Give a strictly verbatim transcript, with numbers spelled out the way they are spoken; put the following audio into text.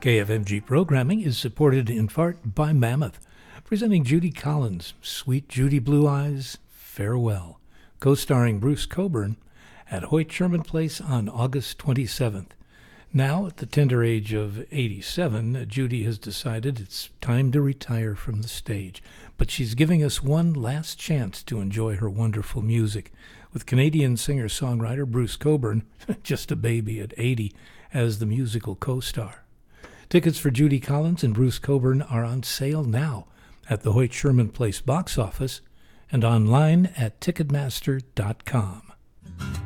K F M G programming is supported in part by Mammoth, presenting Judy Collins' Sweet Judy Blue Eyes, Farewell, co-starring Bruce Cockburn at Hoyt Sherman Place on August twenty-seventh. Now, at the tender age of eighty-seven, Judy has decided it's time to retire from the stage, but she's giving us one last chance to enjoy her wonderful music, with Canadian singer-songwriter Bruce Cockburn, just a baby at eighty, as the musical co-star. Tickets for Judy Collins and Bruce Cockburn are on sale now at the Hoyt Sherman Place box office and online at Ticketmaster dot com.